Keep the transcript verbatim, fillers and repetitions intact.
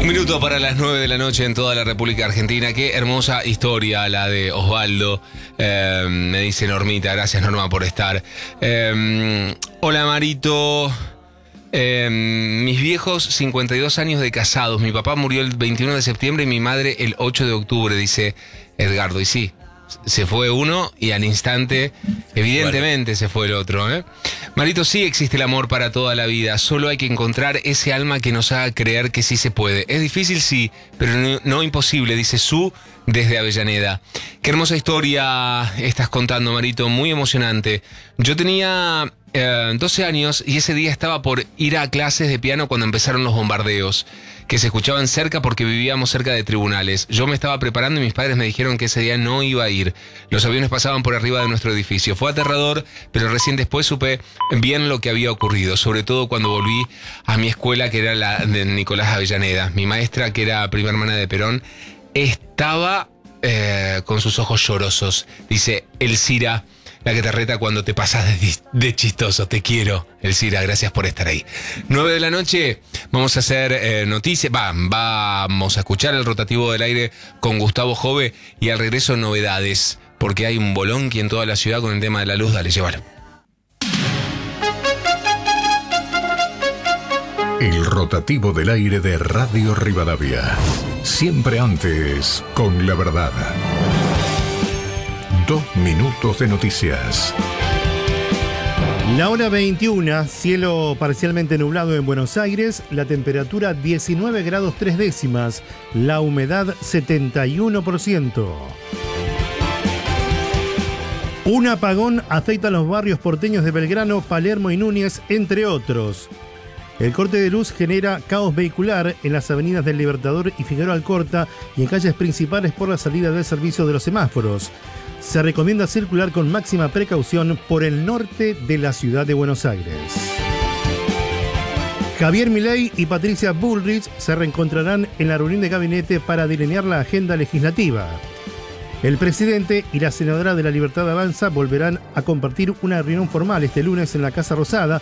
Un minuto para las nueve de la noche en toda la República Argentina. Qué hermosa historia la de Osvaldo. Eh, me dice Normita, gracias Norma por estar. Eh, hola Marito. Eh, mis viejos, cincuenta y dos años de casados. Mi papá murió el veintiuno de septiembre y mi madre el ocho de octubre, dice Edgardo. Y sí, se fue uno y al instante, evidentemente, se fue el otro, ¿eh? Marito, sí existe el amor para toda la vida. Solo hay que encontrar ese alma que nos haga creer que sí se puede. Es difícil, sí, pero no, no imposible, dice Su desde Avellaneda. Qué hermosa historia estás contando, Marito. Muy emocionante. Yo tenía eh, doce años y ese día estaba por ir a clases de piano cuando empezaron los bombardeos, que se escuchaban cerca porque vivíamos cerca de tribunales. Yo me estaba preparando y mis padres me dijeron que ese día no iba a ir. Los aviones pasaban por arriba de nuestro edificio. Fue aterrador, pero recién después supe bien lo que había ocurrido, sobre todo cuando volví a mi escuela, que era la de Nicolás Avellaneda. Mi maestra, que era prima hermana de Perón, estaba eh, con sus ojos llorosos. Dice Elcira, la que te reta cuando te pasas de, de chistoso. Te quiero, Elcira, gracias por estar ahí. nueve de la noche, vamos a hacer eh, noticias, va, vamos a escuchar el rotativo del aire con Gustavo Jove y al regreso novedades, porque hay un bolonqui en toda la ciudad con el tema de la luz. Dale, llévalo. El rotativo del aire de Radio Rivadavia. Siempre antes, con la verdad. Dos minutos de noticias. La hora veintiuna, cielo parcialmente nublado en Buenos Aires, la temperatura diecinueve grados tres décimas, la humedad setenta y uno por ciento. Un apagón afecta a los barrios porteños de Belgrano, Palermo y Núñez, entre otros. El corte de luz genera caos vehicular en las avenidas del Libertador y Figueroa Alcorta y en calles principales por la salida del servicio de los semáforos. Se recomienda circular con máxima precaución por el norte de la ciudad de Buenos Aires. Javier Milei y Patricia Bullrich se reencontrarán en la reunión de gabinete para delinear la agenda legislativa. El presidente y la senadora de La Libertad Avanza volverán a compartir una reunión formal este lunes en la Casa Rosada